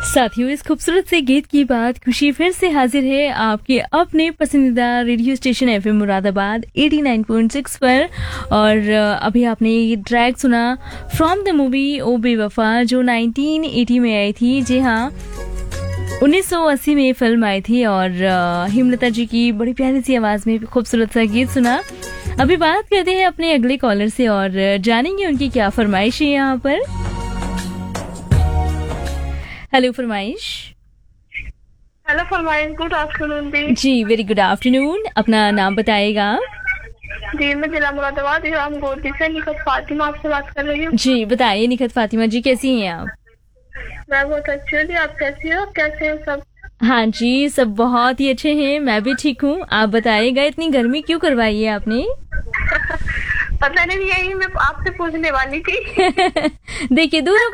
साथियों, इस खूबसूरत से गीत की बात खुशी फिर से हाजिर है आपके अपने पसंदीदा रेडियो स्टेशन एफएम मुरादाबाद 89.6 पर। और अभी आपने ये ट्रैक सुना फ्रॉम द मूवी ओ बेवफा, जो 1980 में आई थी। जी हाँ, 1980 में ये फिल्म आई थी और हेमलता जी की बड़ी प्यारी सी आवाज में खूबसूरत सा गीत सुना। अभी बात करते हैं अपने अगले कॉलर से और जानेंगे उनकी क्या फरमाइश है यहाँ पर। हेलो फरमाइश। हेलो फरमाइश, गुड आफ्टरनून दी। जी वेरी गुड आफ्टरनून। अपना नाम बताइएगा। जी मैं जिला मुरादाबाद इलाम गोदी से निखत फातिमा आपसे बात कर रही हूँ। जी बताइए निखत फातिमा जी, कैसी हैं आप? मैं बहुत अच्छी हूँ जी, आप कैसी हो? कैसे हो सब? हाँ जी, सब बहुत ही अच्छे हैं, मैं भी ठीक हूँ। आप बताइएगा, इतनी गर्मी क्यों करवाई है आपने? पता नहीं, यही मैं आपसे पूछने वाली थी। देखिए, दोनों